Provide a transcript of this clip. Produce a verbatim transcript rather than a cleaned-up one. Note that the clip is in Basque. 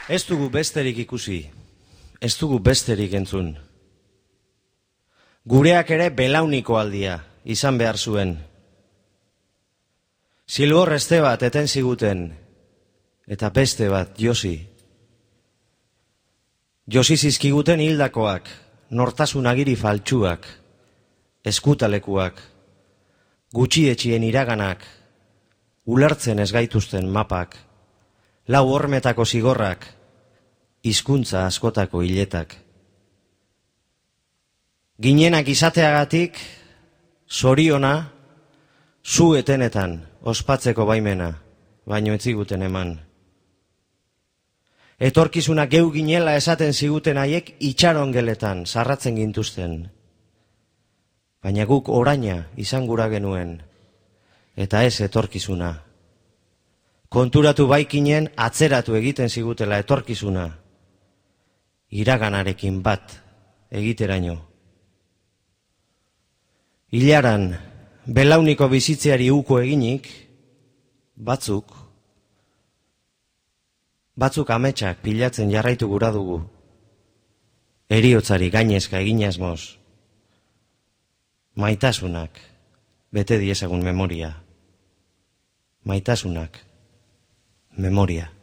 Ez dugu besterik ikusi, ez dugu besterik entzun. Gureak ere belauniko aldia izan behar zuen. Zilbor este bat eten ziguten, eta beste bat josi. Josi zizkiguten hildakoak, nortasun agiri faltsuak, eskutalekuak, gutxietxien iraganak, ulertzen ez gaituzten mapak, lau hormetako zigorrak, hizkuntza askotako hiletak. Ginenak izateagatik, zoriona, zu etenetan ospatzeko baimena, baino ez ziguten eman. Etorkizuna geu ginela esaten ziguten haiek itxaron geletan sarratzen gintuzten. Baina guk oraina izan gura genuen, eta ez etorkizuna. Konturatu baikinen atzeratu egiten zigutela etorkizuna, iraganarekin bat egiteraino. Hilaran, belauniko bizitzeari uko eginik, batzuk, batzuk ametsak pilatzen jarraitu gura dugu, heriotzari gainezka egin asmoz, maitasunak bete diezagun memoria, maitasunak memoria.